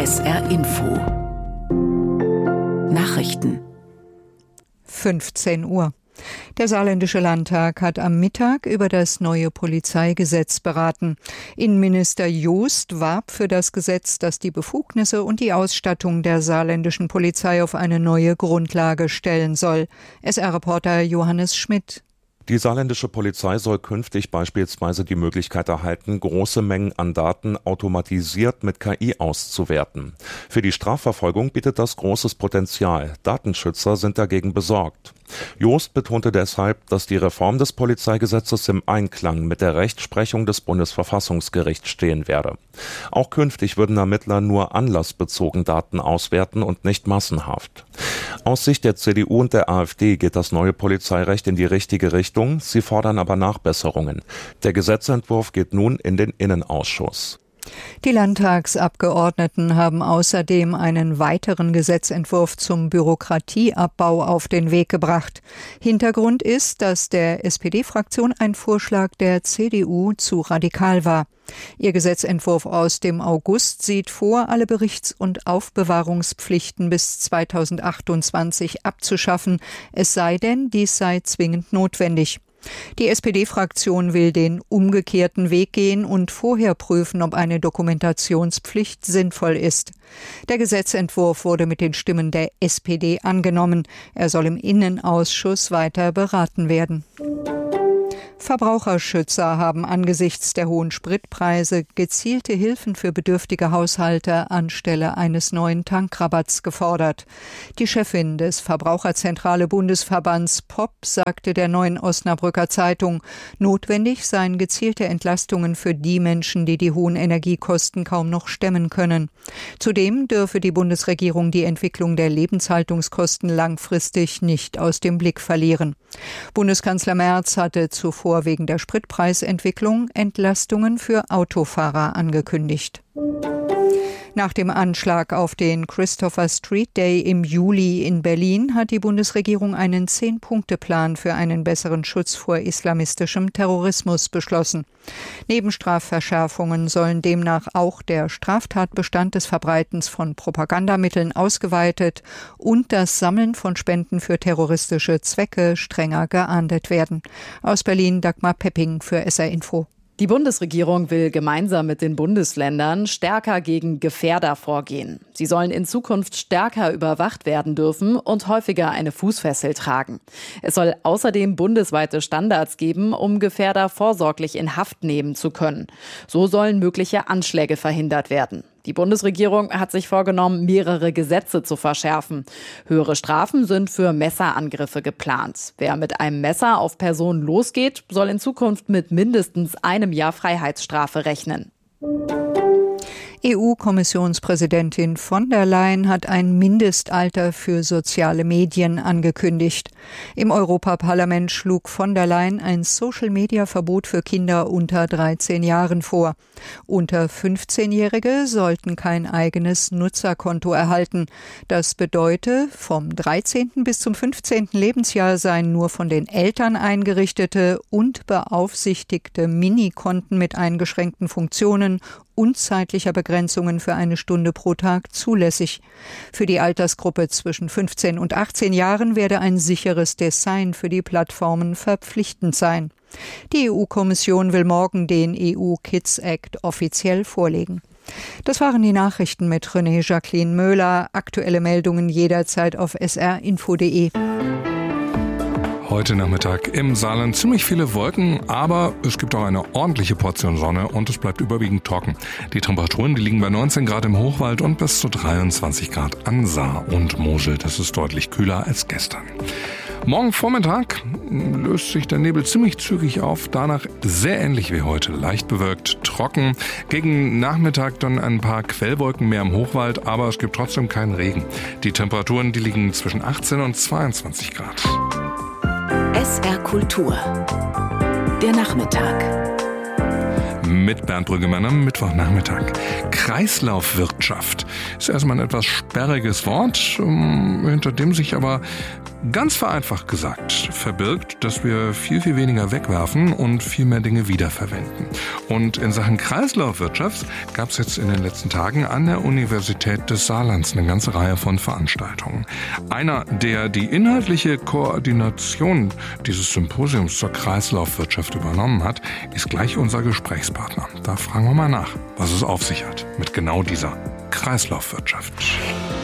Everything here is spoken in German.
SR Info Nachrichten 15 Uhr. Der Saarländische Landtag hat am Mittag über das neue Polizeigesetz beraten. Innenminister Joost warb für das Gesetz, das die Befugnisse und die Ausstattung der saarländischen Polizei auf eine neue Grundlage stellen soll. SR-Reporter Johannes Schmidt. Die saarländische Polizei soll künftig beispielsweise die Möglichkeit erhalten, große Mengen an Daten automatisiert mit KI auszuwerten. Für die Strafverfolgung bietet das großes Potenzial. Datenschützer sind dagegen besorgt. Joost betonte deshalb, dass die Reform des Polizeigesetzes im Einklang mit der Rechtsprechung des Bundesverfassungsgerichts stehen werde. Auch künftig würden Ermittler nur anlassbezogen Daten auswerten und nicht massenhaft. Aus Sicht der CDU und der AfD geht das neue Polizeirecht in die richtige Richtung. Sie fordern aber Nachbesserungen. Der Gesetzentwurf geht nun in den Innenausschuss. Die Landtagsabgeordneten haben außerdem einen weiteren Gesetzentwurf zum Bürokratieabbau auf den Weg gebracht. Hintergrund ist, dass der SPD-Fraktion ein Vorschlag der CDU zu radikal war. Ihr Gesetzentwurf aus dem August sieht vor, alle Berichts- und Aufbewahrungspflichten bis 2028 abzuschaffen, es sei denn, dies sei zwingend notwendig. Die SPD-Fraktion will den umgekehrten Weg gehen und vorher prüfen, ob eine Dokumentationspflicht sinnvoll ist. Der Gesetzentwurf wurde mit den Stimmen der SPD angenommen. Er soll im Innenausschuss weiter beraten werden. Verbraucherschützer haben angesichts der hohen Spritpreise gezielte Hilfen für bedürftige Haushalte anstelle eines neuen Tankrabatts gefordert. Die Chefin des Verbraucherzentrale Bundesverbands POP sagte der Neuen Osnabrücker Zeitung, notwendig seien gezielte Entlastungen für die Menschen, die die hohen Energiekosten kaum noch stemmen können. Zudem dürfe die Bundesregierung die Entwicklung der Lebenshaltungskosten langfristig nicht aus dem Blick verlieren. Bundeskanzler Merz hatte zuvor wegen der Spritpreisentwicklung Entlastungen für Autofahrer angekündigt. Nach dem Anschlag auf den Christopher Street Day im Juli in Berlin hat die Bundesregierung einen 10-Punkte-Plan für einen besseren Schutz vor islamistischem Terrorismus beschlossen. Neben Strafverschärfungen sollen demnach auch der Straftatbestand des Verbreitens von Propagandamitteln ausgeweitet und das Sammeln von Spenden für terroristische Zwecke strenger geahndet werden. Aus Berlin Dagmar Pepping für SR Info. Die Bundesregierung will gemeinsam mit den Bundesländern stärker gegen Gefährder vorgehen. Sie sollen in Zukunft stärker überwacht werden dürfen und häufiger eine Fußfessel tragen. Es soll außerdem bundesweite Standards geben, um Gefährder vorsorglich in Haft nehmen zu können. So sollen mögliche Anschläge verhindert werden. Die Bundesregierung hat sich vorgenommen, mehrere Gesetze zu verschärfen. Höhere Strafen sind für Messerangriffe geplant. Wer mit einem Messer auf Personen losgeht, soll in Zukunft mit mindestens einem Jahr Freiheitsstrafe rechnen. EU-Kommissionspräsidentin von der Leyen hat ein Mindestalter für soziale Medien angekündigt. Im Europaparlament schlug von der Leyen ein Social-Media-Verbot für Kinder unter 13 Jahren vor. Unter 15-Jährige sollten kein eigenes Nutzerkonto erhalten. Das bedeutet, vom 13. bis zum 15. Lebensjahr seien nur von den Eltern eingerichtete und beaufsichtigte Minikonten mit eingeschränkten Funktionen und zeitlicher Begrenzungen für eine Stunde pro Tag zulässig. Für die Altersgruppe zwischen 15 und 18 Jahren werde ein sicheres Design für die Plattformen verpflichtend sein. Die EU-Kommission will morgen den EU-Kids Act offiziell vorlegen. Das waren die Nachrichten mit René Jacqueline Möhler. Aktuelle Meldungen jederzeit auf srinfo.de. Heute Nachmittag im Saarland ziemlich viele Wolken, aber es gibt auch eine ordentliche Portion Sonne und es bleibt überwiegend trocken. Die Temperaturen, die liegen bei 19 Grad im Hochwald und bis zu 23 Grad an Saar und Mosel. Das ist deutlich kühler als gestern. Morgen Vormittag löst sich der Nebel ziemlich zügig auf, danach sehr ähnlich wie heute, leicht bewölkt, trocken. Gegen Nachmittag dann ein paar Quellwolken mehr im Hochwald, aber es gibt trotzdem keinen Regen. Die Temperaturen, die liegen zwischen 18 und 22 Grad. SR Kultur. Der Nachmittag. Mit Bernd Brüggemann am Mittwochnachmittag. Kreislaufwirtschaft ist erstmal ein etwas sperriges Wort, hinter dem sich aber ganz vereinfacht gesagt, verbirgt, dass wir viel, viel weniger wegwerfen und viel mehr Dinge wiederverwenden. Und in Sachen Kreislaufwirtschaft gab es jetzt in den letzten Tagen an der Universität des Saarlands eine ganze Reihe von Veranstaltungen. Einer, der die inhaltliche Koordination dieses Symposiums zur Kreislaufwirtschaft übernommen hat, ist gleich unser Gesprächspartner. Da fragen wir mal nach, was es auf sich hat mit genau dieser Kreislaufwirtschaft.